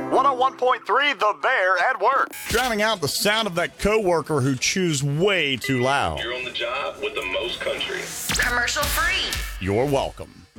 101.3 The Bear at Work. Drowning out the sound of that coworker who chews way too loud. You're on the job with the most country. Commercial free. You're welcome.